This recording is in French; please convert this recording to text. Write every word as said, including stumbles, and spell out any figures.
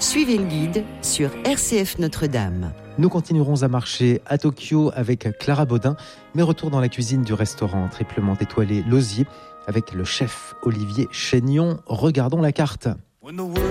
Suivez le guide sur R C F Notre-Dame. Nous continuerons à marcher à Tokyo avec Clara Baudin, mais retour dans la cuisine du restaurant triplement étoilé L'Osier avec le chef Olivier Chénion. Regardons la carte.